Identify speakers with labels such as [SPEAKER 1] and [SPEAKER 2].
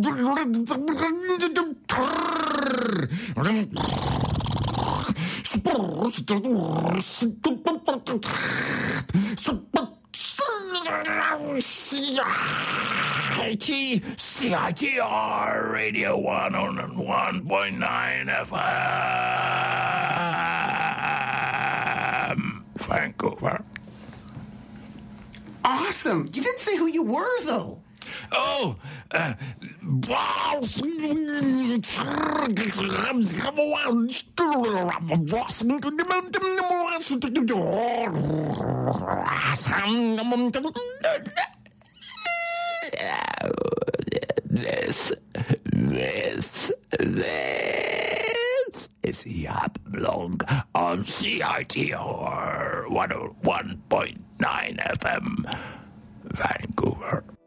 [SPEAKER 1] CITR Radio 101.9 FM, Vancouver.
[SPEAKER 2] Awesome. You didn't say who you were, though.
[SPEAKER 1] Oh, This is Yacht Blog on CITR 101.9 FM, Vancouver.